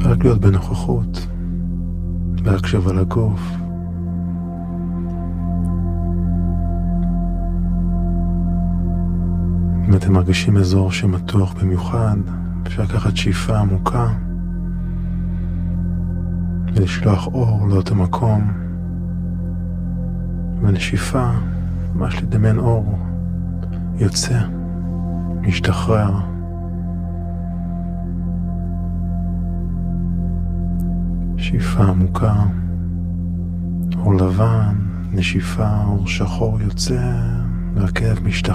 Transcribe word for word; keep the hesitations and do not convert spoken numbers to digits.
רק להיות בנוכחות, להקשב על הגוף. אם אתם מרגישים אזור שמתוח במיוחד, אפשר לקחת שאיפה עמוקה ולשלוח אור לאותו מקום, ונשיפה, ממש לדמיין אור יוצא, משתחרר. שאיפה עמוקה, אור לבן, נשיפה, אור שחור יוצא, והכאב משתחרר.